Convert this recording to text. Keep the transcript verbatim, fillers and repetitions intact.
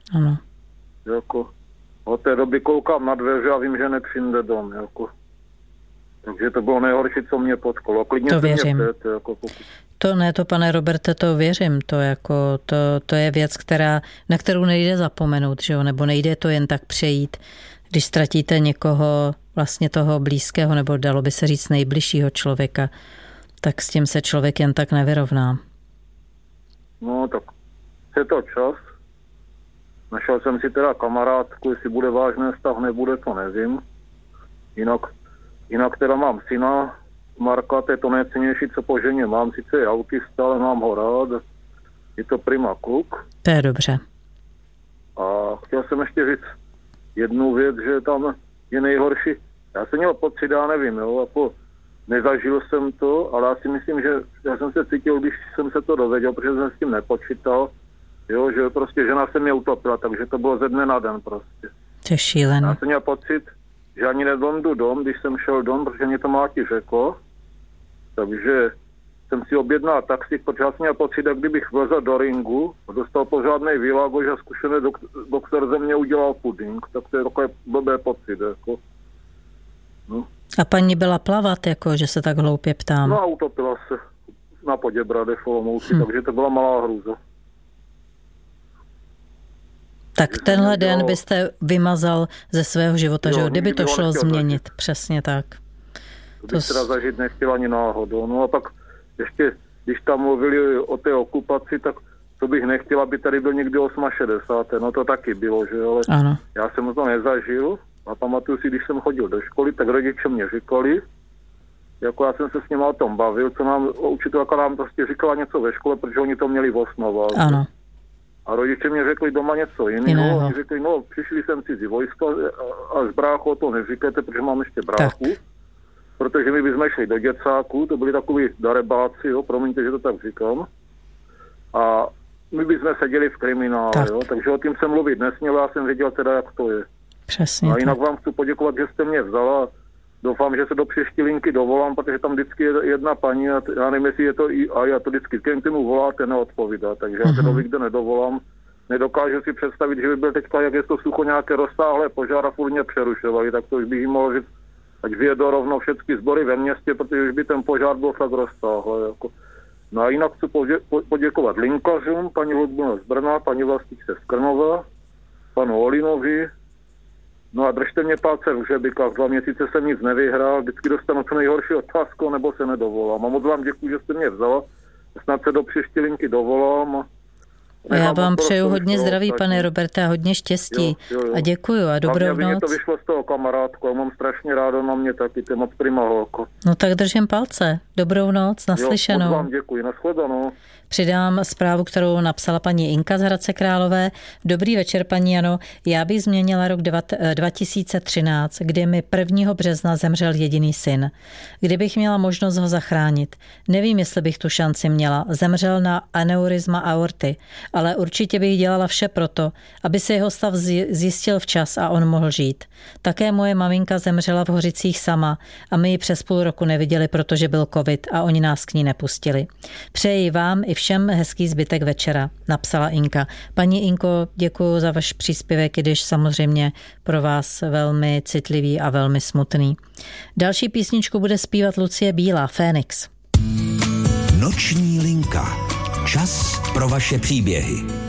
Ano. Jako, od té doby koukám na dveře a vím, že nepřijde dom. Jako. Takže to bylo nejhorší, co mě potkalo. Klidně to věřím. Mě ptete, jako pokud... To ne, to pane Roberte, to věřím. To, jako, to, to je věc, která, na kterou nejde zapomenout, že jo? Nebo nejde to jen tak přejít. Když ztratíte někoho, vlastně toho blízkého, nebo dalo by se říct nejbližšího člověka, tak s tím se člověk jen tak nevyrovná. No tak je to čas. Našel jsem si teda kamarádku, jestli bude vážný vztah, nebude, to nevím. Jinak, jinak teda mám syna, Marka, to je to nejcennější, co po ženě mám. Sice je autista, ale mám ho rád. Je to prima kluk. To je dobře. A chtěl jsem ještě říct jednu věc, že tam je nejhorší. Já jsem měl pocit, já nevím, jo, jako nezažil jsem to, ale já si myslím, že já jsem se cítil, když jsem se to dověděl, protože jsem s tím nepočítal, jo, že prostě žena se mě utopila, takže to bylo ze dne na den prostě. To je šílené. Já jsem měl pocit, že ani nedojdu dom, když jsem šel dom, protože mě to Máti řekl, takže jsem si objednal taxi, protože já jsem měl pocit, jak kdybych vlezl do ringu, dostal pořádnej výlagož a zkušený dok- doktor ze mě udělal puding, tak to je takový blbý pocit, jako. No. A paní byla plavat, jako, že se tak hloupě ptám? No a utopila se na Poděbrade v Olomouci, hm. takže to byla malá hrůza. Tak že tenhle den dělal... byste vymazal ze svého života, jo, že jo? Kdyby to šlo změnit. Zažít. Přesně tak. To bych to... teda zažít nechtěl ani náhodou. No a pak ještě, když tam mluvili o té okupaci, tak to bych nechtěl, aby tady byl někdy šedesát osm. No to taky bylo, že ale ano. Já jsem to nezažil. A pamatuju si, když jsem chodil do školy, tak rodiče mě říkali, jako já jsem se s nimi o tom bavil, co nám učitelka nám prostě říkala něco ve škole, protože oni to měli v osnovách. Ano. A rodiče mě řekli doma něco jiného. Oni řekli, no, přišli jsem cizí vojska a z bráchu o to neříkejte, protože mám ještě bráchu. Tak. Protože my bychom šli do děcáku, to byli takový darebáci, jo, promiňte, že to tak říkám. A my bychom seděli v kriminále, tak. Jo, takže o tím jsem mluvit nesměl, já jsem věděl teda, jak to je. Přesně. A jinak tak. Vám chci poděkovat, že jste mě vzala. Doufám, že se do příští linky dovolám, protože tam vždycky je jedna paní a t- já nevím, jestli je to i a já to vždycky, když mu voláte, neodpovídá, takže já se do nikde nedovolám. Nedokážu si představit, že by byl teďka, jak je to sucho, nějaké rozsáhlé požár a furt mě přerušovali, tak to už bych jim mohl říct, ať vyjedou rovnou všechny sbory ve městě, protože už by ten požár byl fakt rozsáhlý. Jako. No a jinak chci podě- poděkovat linkařům, paní Ludmile z Brna, paní Vlastice z Krnova, panu Olinovi. No a držte mě palce v žebikách, dva měsíce jsem nic nevyhrál, vždycky dostanu co nejhorší otázku, nebo se nedovolám. A moc vám děkuji, že jste mě vzala, snad se do příští linky dovolám. Já vám přeju hodně zdraví, pane Roberte, a hodně štěstí. Jo, jo, jo. A děkuju a dobrou noc. Mě to vyšlo z toho kamarádku a mám strašně rádo na mě taky, ty moc prima holko. No tak držím palce. Dobrou noc, naslyšenou. Jo, moc vám děkuji, nashledanou. Přidám zprávu, kterou napsala paní Inka z Hradce Králové. Dobrý večer, paní Jano. Já bych změnila rok dva tisíce třináct, kdy mi prvního března zemřel jediný syn. Kdybych měla možnost ho zachránit. Nevím, jestli bych tu šanci měla. Zemřel na aneurisma aorty, ale určitě bych dělala vše proto, aby si jeho stav zjistil včas a on mohl žít. Také moje maminka zemřela v Hořicích sama a my ji přes půl roku neviděli, protože byl covid a oni nás k ní nepustili. Přeji vám i všem hezký zbytek večera, napsala Inka. Paní Inko, děkuji za váš příspěvek, i když samozřejmě pro vás velmi citlivý a velmi smutný. Další písničku bude zpívat Lucie Bílá, Fénix. Noční linka. Čas pro vaše příběhy.